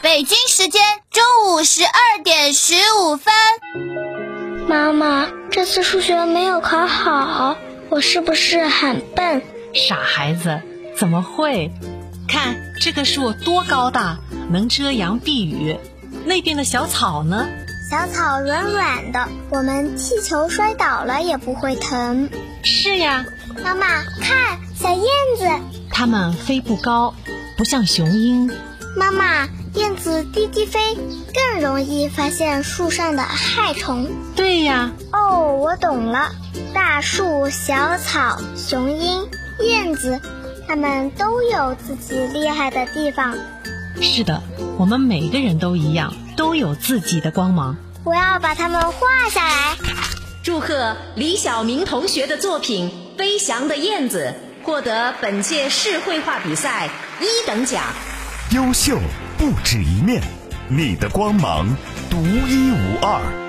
北京时间中午12:15。 妈妈，这次数学没有考好，我是不是很笨？ 傻孩子，怎么会？看这棵树多高大，能遮阳避雨。那边的小草呢？ 小草软软的，我们踢球摔倒了也不会疼。 是呀。 妈妈，看，小燕子。 它们飞不高，不像雄鹰。 妈妈，燕子低低飞，更容易发现树上的害虫。 对呀。 哦，我懂了。大树、小草、雄鹰、燕子，它们都有自己厉害的地方。 是的，我们每个人都一样，都有自己的光芒。 我要把它们画下来。 祝贺李晓明同学的作品《飞翔的燕子》获得本届市绘画比赛1等奖。 优秀不止一面，你的光芒独一无二。